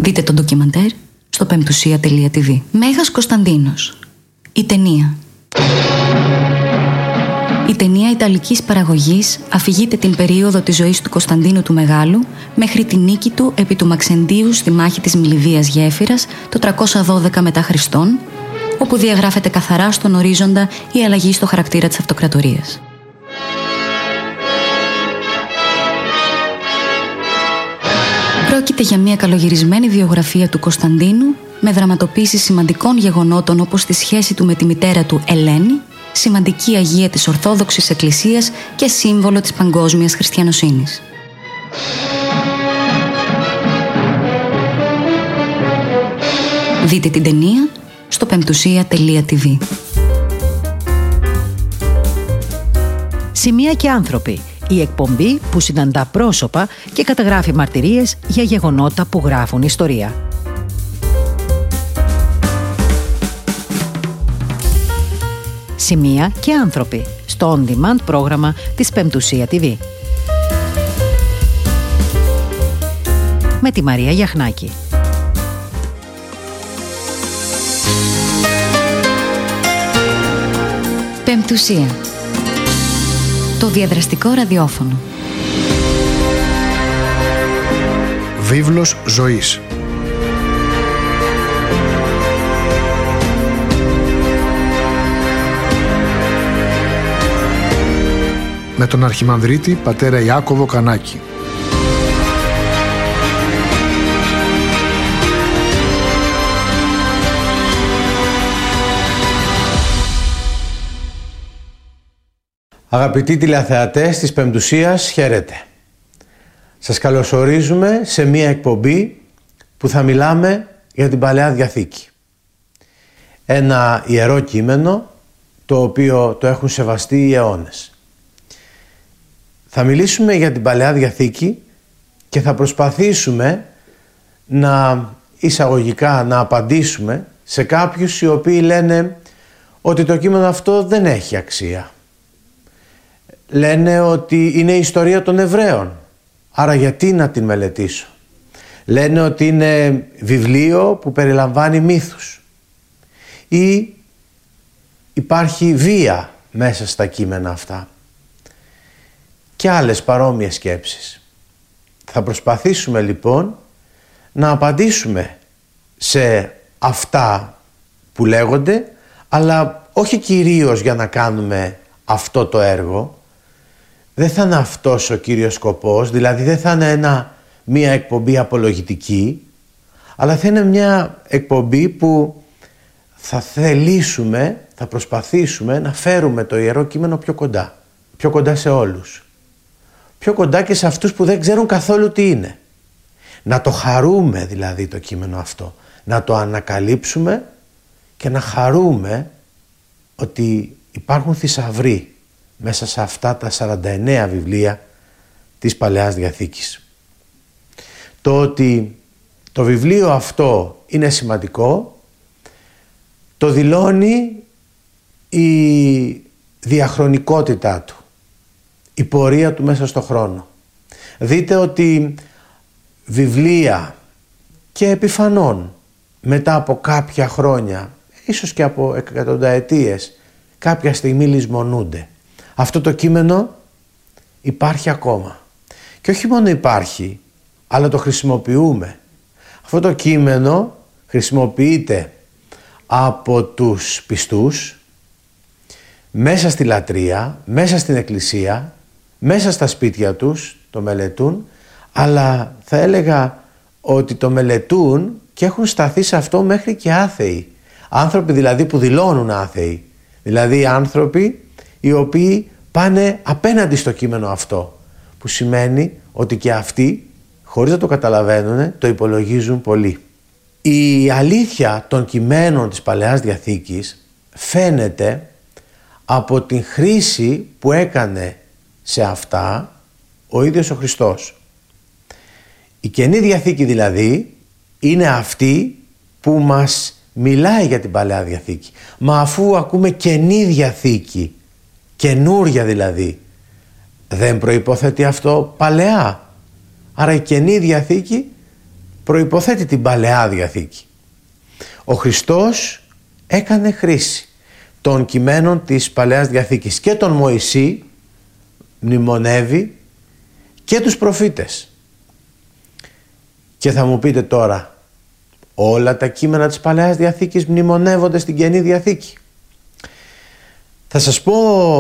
Δείτε το ντοκιμαντέρ στο πεμπτουσία.tv. Μέγας Κωνσταντίνος. Η ταινία. Η ταινία ιταλικής παραγωγής αφηγείται την περίοδο της ζωής του Κωνσταντίνου του Μεγάλου μέχρι τη νίκη του επί του Μαξεντίου στη μάχη της Μιληδίας Γέφυρας το 312 μετά Χριστόν, όπου διαγράφεται καθαρά στον ορίζοντα η αλλαγή στο χαρακτήρα της αυτοκρατορίας. Πρόκειται για μια καλογυρισμένη βιογραφία του Κωνσταντίνου με δραματοποίηση σημαντικών γεγονότων όπως τη σχέση του με τη μητέρα του Ελένη, σημαντική αγία της Ορθόδοξης Εκκλησίας και σύμβολο της παγκόσμιας χριστιανοσύνης. Δείτε την ταινία στο πεμπτουσία.tv. Σημεία και άνθρωποι. Η εκπομπή που συναντά πρόσωπα και καταγράφει μαρτυρίες για γεγονότα που γράφουν ιστορία. Σημεία και άνθρωποι στο on-demand πρόγραμμα της Πεμπτουσία TV. Με τη Μαρία Γιαχνάκη. Πεμπτουσία. Το διαδραστικό ραδιόφωνο. Βίβλος ζωής. Με τον Αρχιμανδρίτη πατέρα Ιάκωβο Κανάκη. Αγαπητοί τηλεθεατές της Πεμπτουσίας, χαίρετε. Σας καλωσορίζουμε σε μία εκπομπή που θα μιλάμε για την Παλαιά Διαθήκη. Ένα ιερό κείμενο το οποίο το έχουν σεβαστεί οι αιώνες. Θα μιλήσουμε για την Παλαιά Διαθήκη και θα προσπαθήσουμε εισαγωγικά να απαντήσουμε σε κάποιους οι οποίοι λένε ότι το κείμενο αυτό δεν έχει αξία. Λένε ότι είναι η ιστορία των Εβραίων, άρα γιατί να την μελετήσω. Λένε ότι είναι βιβλίο που περιλαμβάνει μύθους ή υπάρχει βία μέσα στα κείμενα αυτά και άλλες παρόμοιες σκέψεις. Θα προσπαθήσουμε λοιπόν να απαντήσουμε σε αυτά που λέγονται, αλλά όχι κυρίως για να κάνουμε αυτό το έργο. Δεν θα είναι αυτός ο κύριος σκοπός, δηλαδή δεν θα είναι μια εκπομπή απολογητική, αλλά θα είναι μια εκπομπή που θα θελήσουμε, θα προσπαθήσουμε να φέρουμε το Ιερό Κείμενο πιο κοντά σε όλους, πιο κοντά και σε αυτούς που δεν ξέρουν καθόλου τι είναι. Να το χαρούμε δηλαδή το κείμενο αυτό, να το ανακαλύψουμε και να χαρούμε ότι υπάρχουν θησαυροί μέσα σε αυτά τα 49 βιβλία της Παλαιάς Διαθήκης. Το ότι το βιβλίο αυτό είναι σημαντικό το δηλώνει η διαχρονικότητά του, η πορεία του μέσα στο χρόνο. Δείτε ότι βιβλία και επιφανών μετά από κάποια χρόνια, ίσως και από εκατονταετίες, κάποια στιγμή λησμονούνται. Αυτό το κείμενο υπάρχει ακόμα. Και όχι μόνο υπάρχει, αλλά το χρησιμοποιούμε. Αυτό το κείμενο χρησιμοποιείται από τους πιστούς, μέσα στη λατρεία, μέσα στην εκκλησία, μέσα στα σπίτια τους το μελετούν, αλλά θα έλεγα ότι το μελετούν και έχουν σταθεί σε αυτό μέχρι και άθεοι. Άνθρωποι δηλαδή που δηλώνουν άθεοι. Δηλαδή άνθρωποι οι οποίοι πάνε απέναντι στο κείμενο αυτό, που σημαίνει ότι και αυτοί, χωρίς να το καταλαβαίνουν, το υπολογίζουν πολύ. Η αλήθεια των κειμένων της Παλαιάς Διαθήκης φαίνεται από την χρήση που έκανε σε αυτά ο ίδιος ο Χριστός. Η Καινή Διαθήκη δηλαδή είναι αυτή που μας μιλάει για την Παλαιά Διαθήκη. Μα αφού ακούμε Καινή Διαθήκη, καινούρια δηλαδή, δεν προϋποθέτει αυτό παλαιά? Άρα η Καινή Διαθήκη προϋποθέτει την Παλαιά Διαθήκη. Ο Χριστός έκανε χρήση των κειμένων της Παλαιάς Διαθήκης και τον Μωυσή μνημονεύει και τους προφήτες. Και θα μου πείτε τώρα, όλα τα κείμενα της Παλαιάς Διαθήκης μνημονεύονται στην Καινή Διαθήκη? Θα σας πω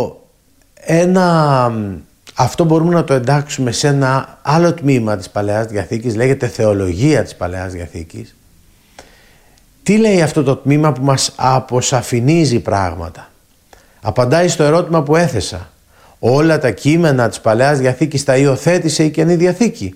αυτό μπορούμε να το εντάξουμε σε ένα άλλο τμήμα της Παλαιάς Διαθήκης, λέγεται Θεολογία της Παλαιάς Διαθήκης. Τι λέει αυτό το τμήμα που μας αποσαφηνίζει πράγματα? Απαντάει στο ερώτημα που έθεσα. Όλα τα κείμενα της Παλαιάς Διαθήκης τα υιοθέτησε η Καινή Διαθήκη?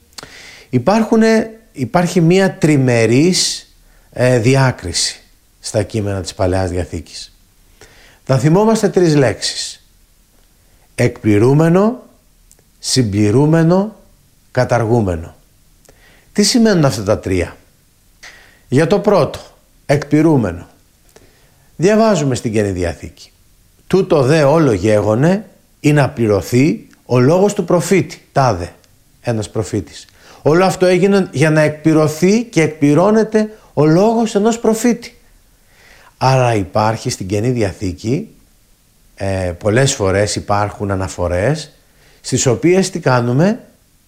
Υπάρχει μία τριμερής διάκριση στα κείμενα της Παλαιάς Διαθήκης. Θα θυμόμαστε 3 λέξεις: εκπληρούμενο, συμπληρούμενο, καταργούμενο. Τι σημαίνουν αυτά τα 3? Για το πρώτο, εκπληρούμενο, διαβάζουμε στην Καινή Διαθήκη: τούτο δε όλο γέγονε ή να πληρωθεί ο λόγος του προφήτη, τάδε, ένας προφήτης. Όλο αυτό έγινε για να εκπληρωθεί και εκπληρώνεται ο λόγος ενός προφήτη. Άρα υπάρχει στην Καινή Διαθήκη, πολλές φορές υπάρχουν αναφορές στις οποίες τι κάνουμε?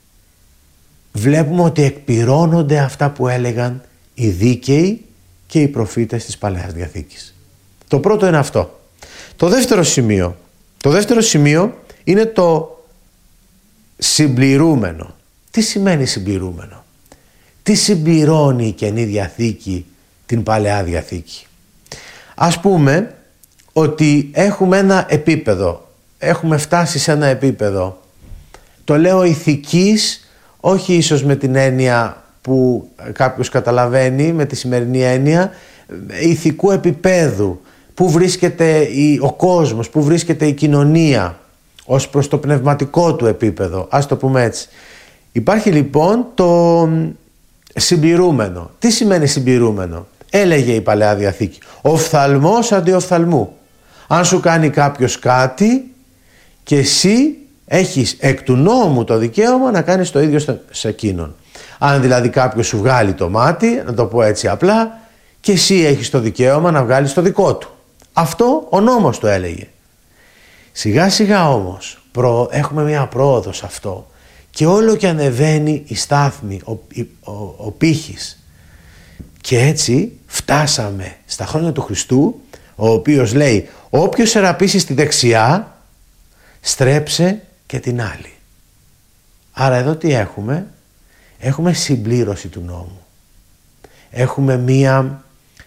Βλέπουμε ότι εκπληρώνονται αυτά που έλεγαν οι δίκαιοι και οι προφήτες της Παλαιάς Διαθήκης. Το πρώτο είναι αυτό. Το δεύτερο σημείο είναι το συμπληρούμενο. Τι σημαίνει συμπληρούμενο? Τι συμπληρώνει η Καινή Διαθήκη την Παλαιά Διαθήκη? Ας πούμε ότι έχουμε ένα επίπεδο, έχουμε φτάσει σε ένα επίπεδο, το λέω ηθικής, όχι ίσως με την έννοια που κάποιος καταλαβαίνει, με τη σημερινή έννοια, ηθικού επίπεδου, που βρίσκεται ο κόσμος, που βρίσκεται η κοινωνία ως προς το πνευματικό του επίπεδο, ας το πούμε έτσι. Υπάρχει λοιπόν το συμπληρούμενο. Τι σημαίνει συμπληρούμενο? Έλεγε η Παλαιά Διαθήκη, οφθαλμός αντί οφθαλμού. Αν σου κάνει κάποιος κάτι και εσύ έχεις εκ του νόμου το δικαίωμα να κάνεις το ίδιο σε εκείνον. Αν δηλαδή κάποιος σου βγάλει το μάτι, να το πω έτσι απλά, και εσύ έχεις το δικαίωμα να βγάλεις το δικό του. Αυτό ο νόμος το έλεγε. Σιγά σιγά όμως έχουμε μια πρόοδο σε αυτό και όλο και ανεβαίνει η στάθμη, ο πύχης. Και έτσι φτάσαμε στα χρόνια του Χριστού, ο οποίος λέει όποιος σεραπίσει στη δεξιά στρέψε και την άλλη. Άρα εδώ τι έχουμε? Έχουμε συμπλήρωση του νόμου. Έχουμε μία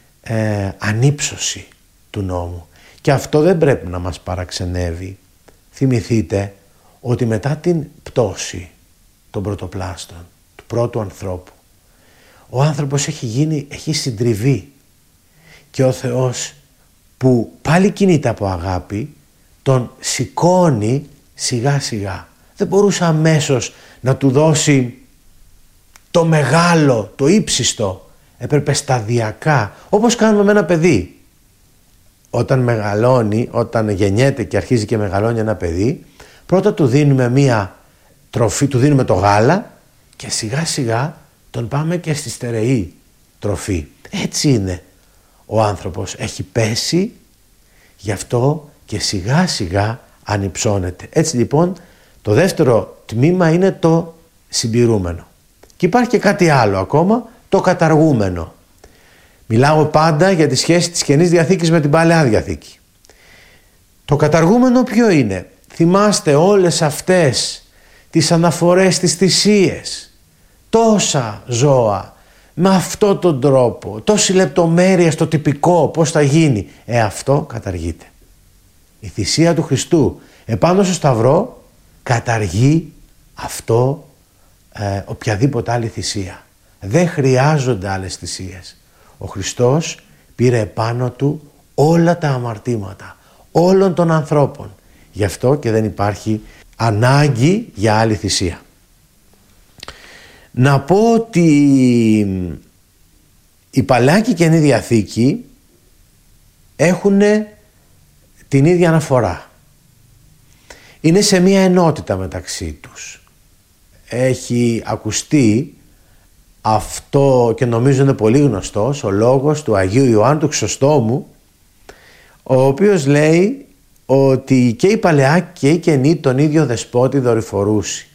ανύψωση του νόμου. Και αυτό δεν πρέπει να μας παραξενεύει. Θυμηθείτε ότι μετά την πτώση των πρωτοπλάστων, του πρώτου ανθρώπου, ο άνθρωπος έχει συντριβεί και ο Θεός, που πάλι κινείται από αγάπη, τον σηκώνει σιγά σιγά. Δεν μπορούσε αμέσως να του δώσει το μεγάλο, το ύψιστο. Έπρεπε σταδιακά, όπως κάνουμε με ένα παιδί. Όταν μεγαλώνει, όταν γεννιέται και αρχίζει και μεγαλώνει ένα παιδί, πρώτα του δίνουμε μία τροφή, του δίνουμε το γάλα και σιγά σιγά τον πάμε και στη στερεή τροφή. Έτσι είναι ο άνθρωπος. Έχει πέσει, γι' αυτό και σιγά σιγά ανυψώνεται. Έτσι λοιπόν το δεύτερο τμήμα είναι το συμπληρούμενο. Και υπάρχει και κάτι άλλο ακόμα, το καταργούμενο. Μιλάω πάντα για τη σχέση της Καινής Διαθήκης με την Παλαιά Διαθήκη. Το καταργούμενο ποιο είναι? Θυμάστε όλες αυτές τις αναφορές στις θυσίες. Τόσα ζώα, με αυτόν τον τρόπο, τόση λεπτομέρεια στο τυπικό, πώς θα γίνει. Αυτό καταργείται. Η θυσία του Χριστού επάνω στο Σταυρό καταργεί αυτό, οποιαδήποτε άλλη θυσία. Δεν χρειάζονται άλλες θυσίες. Ο Χριστός πήρε επάνω του όλα τα αμαρτήματα όλων των ανθρώπων. Γι' αυτό και δεν υπάρχει ανάγκη για άλλη θυσία. Να πω ότι η Παλαιά και η Καινή Διαθήκη έχουν την ίδια αναφορά. Είναι σε μία ενότητα μεταξύ τους. Έχει ακουστεί αυτό, και νομίζω είναι πολύ γνωστός, ο λόγος του Αγίου Ιωάννου του Χρυσοστόμου, ο οποίος λέει ότι και η Παλαιά και η Καινή τον ίδιο δεσπότη δορυφορούσι.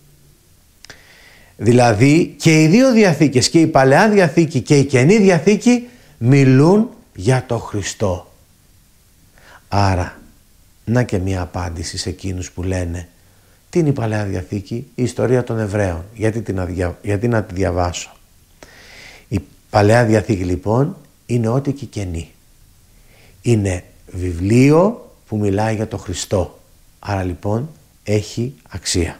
Δηλαδή και οι δύο διαθήκες, και η Παλαιά Διαθήκη και η Καινή Διαθήκη, μιλούν για το Χριστό. Άρα, να και μια απάντηση σε εκείνους που λένε τι είναι η Παλαιά Διαθήκη, η ιστορία των Εβραίων, γιατί να τη διαβάσω. Η Παλαιά Διαθήκη λοιπόν είναι ό,τι και η Καινή. Είναι βιβλίο που μιλάει για το Χριστό, άρα λοιπόν έχει αξία.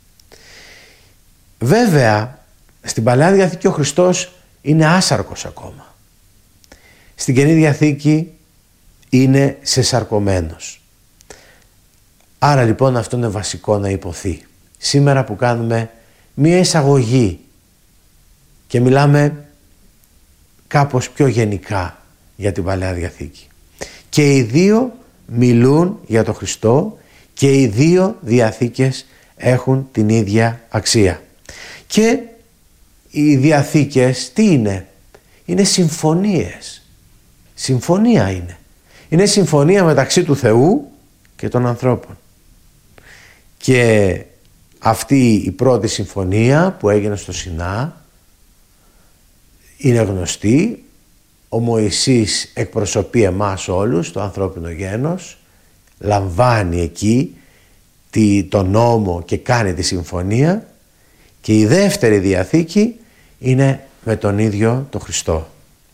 Βέβαια, στην Παλαιά Διαθήκη ο Χριστός είναι άσαρκος ακόμα. Στην Καινή Διαθήκη είναι σεσαρκωμένος. Άρα λοιπόν αυτό είναι βασικό να υποθεί. Σήμερα που κάνουμε μία εισαγωγή και μιλάμε κάπως πιο γενικά για την Παλαιά Διαθήκη. Και οι δύο μιλούν για τον Χριστό και οι δύο διαθήκες έχουν την ίδια αξία. Και οι διαθήκες τι είναι? Είναι συμφωνίες. Συμφωνία είναι. Είναι συμφωνία μεταξύ του Θεού και των ανθρώπων. Και αυτή η πρώτη συμφωνία που έγινε στο Σινά είναι γνωστή. Ο Μωυσής εκπροσωπεί εμάς όλους, το ανθρώπινο γένος, λαμβάνει εκεί τον νόμο και κάνει τη συμφωνία, και η δεύτερη διαθήκη είναι με τον ίδιο τον Χριστό.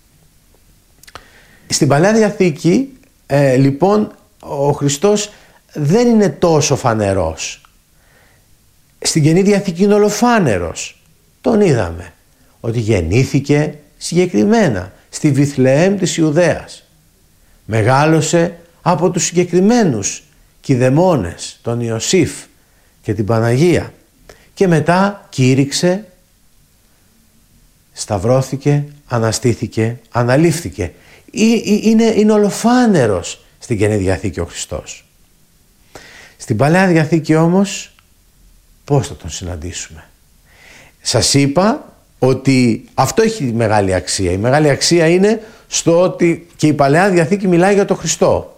Στην Παλαιά Διαθήκη λοιπόν ο Χριστός δεν είναι τόσο φανερός. Στην Καινή Διαθήκη είναι ολοφάνερος. Τον είδαμε ότι γεννήθηκε συγκεκριμένα στη Βιθλεέμ της Ιουδαίας. Μεγάλωσε από τους συγκεκριμένους κηδεμόνες, τον Ιωσήφ και την Παναγία, και μετά κήρυξε, σταυρώθηκε, αναστήθηκε, αναλήφθηκε. Είναι ολοφάνερος στην Καινή Διαθήκη ο Χριστός. Στην Παλαιά Διαθήκη όμως πώς θα τον συναντήσουμε? Σας είπα ότι αυτό έχει μεγάλη αξία. Η μεγάλη αξία είναι στο ότι και η Παλαιά Διαθήκη μιλάει για τον Χριστό.